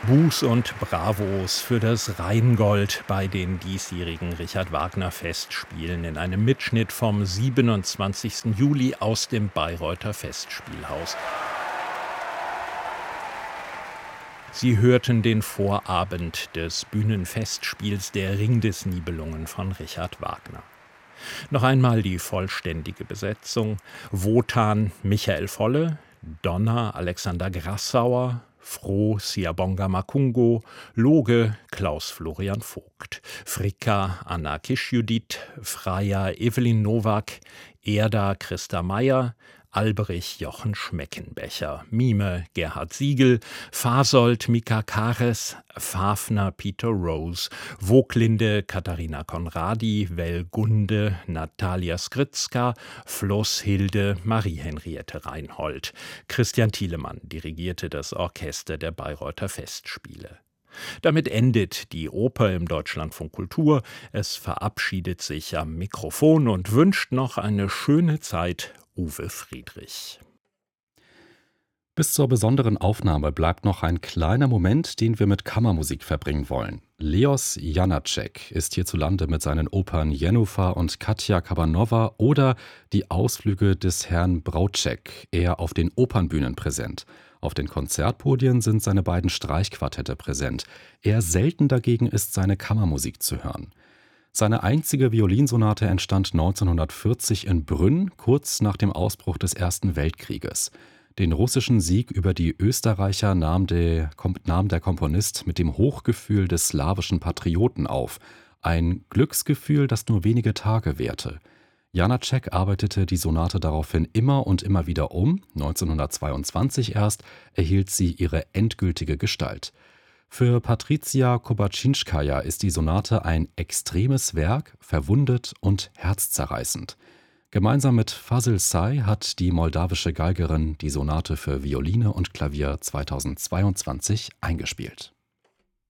Buß und Bravos für das Rheingold bei den diesjährigen Richard Wagner Festspielen in einem Mitschnitt vom 27. Juli aus dem Bayreuther Festspielhaus. Sie hörten den Vorabend des Bühnenfestspiels Der Ring des Nibelungen von Richard Wagner. Noch einmal die vollständige Besetzung: Wotan Michael Volle, Donner Alexander Grassauer, Froh Siabonga Makungo, Loge Klaus Florian Vogt, Fricka Anna Kischjudit, Freya Evelyn Nowak, Erda Christa Meyer, Alberich Jochen Schmeckenbecher, Mime Gerhard Siegel, Fasold Mika Kares, Fafner Peter Rose, Voglinde Katharina Konradi, Wellgunde Natalia Skritzka, Flosshilde Marie-Henriette Reinhold. Christian Thielemann dirigierte das Orchester der Bayreuther Festspiele. Damit endet die Oper im Deutschlandfunk Kultur. Es verabschiedet sich am Mikrofon und wünscht noch eine schöne Zeit Uwe Friedrich. Bis zur besonderen Aufnahme bleibt noch ein kleiner Moment, den wir mit Kammermusik verbringen wollen. Leos Janáček ist hierzulande mit seinen Opern Jenůfa und Katja Kabanova oder Die Ausflüge des Herrn Brautschek eher auf den Opernbühnen präsent. Auf den Konzertpodien sind seine beiden Streichquartette präsent. Eher selten dagegen ist seine Kammermusik zu hören. Seine einzige Violinsonate entstand 1940 in Brünn, kurz nach dem Ausbruch des Ersten Weltkrieges. Den russischen Sieg über die Österreicher nahm der Komponist mit dem Hochgefühl des slawischen Patrioten auf. Ein Glücksgefühl, das nur wenige Tage währte. Janáček arbeitete die Sonate daraufhin immer und immer wieder um. 1922 erst erhielt sie ihre endgültige Gestalt. Für Patricia Kobaczynskaja ist die Sonate ein extremes Werk, verwundet und herzzerreißend. Gemeinsam mit Fazıl Say hat die moldawische Geigerin die Sonate für Violine und Klavier 2022 eingespielt.